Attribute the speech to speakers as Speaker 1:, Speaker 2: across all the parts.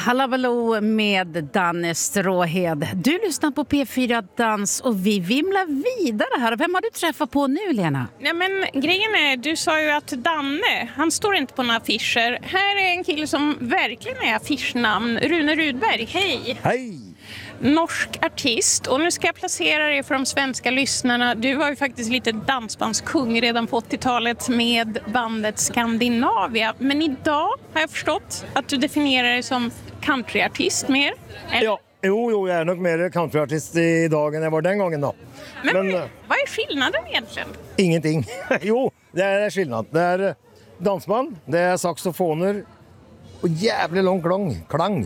Speaker 1: Hallabaloo med Danne Stråhed. Du lyssnar på P4 Dans och vi vimlar vidare här. Vem har du träffat på nu, Lena?
Speaker 2: Nej, men grejen är, du sa ju att Danne, han står inte på några affischer. Här är en kille som verkligen är affischnamn. Rune Rudberg, hej!
Speaker 3: Hej!
Speaker 2: Norsk artist, och nu ska jag placera dig för de svenska lyssnarna. Du var ju faktiskt lite dansbandskung redan på 80-talet med bandet Skandinavia. Men idag har jag förstått att du definierar dig som countryartist mer. Eller?
Speaker 3: Ja, jo, jag är nog mer countryartist idag än jag var den gången då.
Speaker 2: Men vad är skillnaden egentligen?
Speaker 3: Ingenting. Jo, det är skillnad. Det är dansband, det är saxofoner och jävligt lång klang.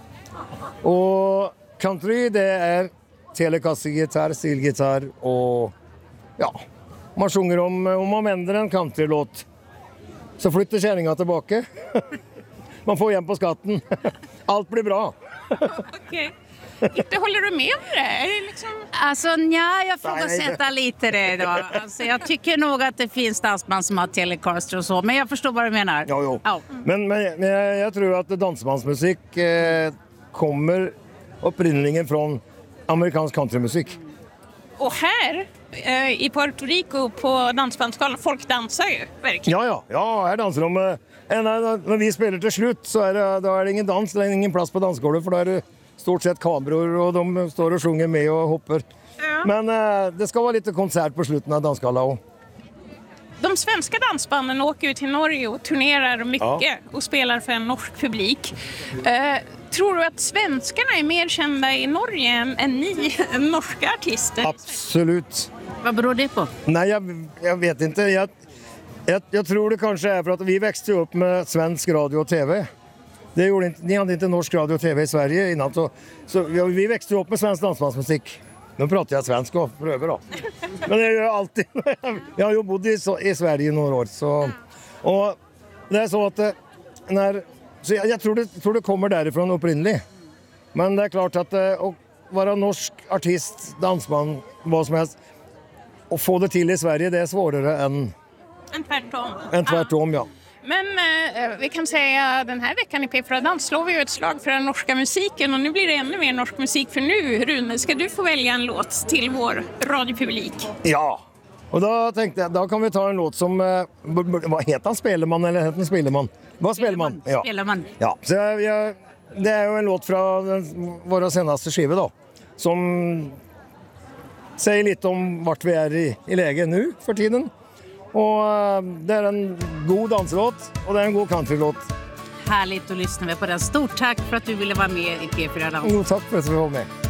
Speaker 3: Och country, det är Telecaster-gitarr, stilgitarr och ja, man sjunger om man vänder en countrylåt så flyttar kärringar tillbaka. Man får igen på skatten. Allt blir bra.
Speaker 2: Okej. Inte håller du med om det? Är det liksom...
Speaker 1: Alltså, jag ifrågasätter lite det då. Alltså, jag tycker nog att det finns dansband som har Telecaster och så, men jag förstår vad du menar.
Speaker 3: Jo.
Speaker 1: Ja.
Speaker 3: Men jag tror att dansbandsmusik kommer upprinnelsen från amerikansk countrymusik.
Speaker 2: Och här i Puerto Rico på dansbandsskalan, folk dansar ju verkligen.
Speaker 3: Ja, här dansar de. När vi spelar till slut så är det ingen dans, det är ingen plats på dansgolvet, för då är det stort sett kameror och de står och sjunger med och hoppar.
Speaker 2: Ja.
Speaker 3: Men det ska vara lite konsert på slutet av dansgalan.
Speaker 2: De svenska dansbanden åker ju till Norge och turnerar mycket och spelar för en norsk publik. Tror du att svenskarna är mer kända i Norge än ni norska artister?
Speaker 3: Absolut.
Speaker 1: Vad beror det på?
Speaker 3: Nej, jag vet inte. Jag tror det kanske är för att vi växte upp med svensk radio och tv. Det gjorde inte, ni hade inte norsk radio och tv i Sverige innan. Så vi växte upp med svensk dansbandsmusik. Nu pratar jag svenska för över då. Men det är ju alltid... Jag har ju bott i Sverige i några år. Och det är så att så jag tror det kommer därifrån upprinnelig. Men det är klart att att vara norsk artist, dansband, vad som helst, och få det till i Sverige, det är svårare än tvärtom. Ja.
Speaker 2: Men vi kan säga den här veckan i P4 Dans slår vi ju ett slag för den norska musiken, och nu blir det ännu mer norsk musik, för nu, Rune, ska du få välja en låt till vår radiopublik.
Speaker 3: Ja, och då tänkte jag, då kan vi ta en låt som, vad heter han, Speleman eller heter han Speleman? Vad Speleman? Ja.
Speaker 1: Speleman.
Speaker 3: Ja, så det är ju en låt från våra senaste skivor då, som säger lite om vart vi är i läge nu för tiden. Och det är en god danslåt och det är en god countrylåt.
Speaker 1: Härligt att lyssna på den. Stort tack för att du ville vara med i P4 Dans.
Speaker 3: Tack för att du var med.